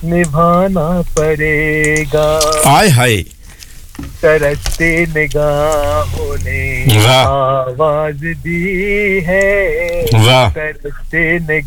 निभाना पड़ेगा हाय हाय तरसते निगाहों ने वाह आवाज दी है वाह तरसते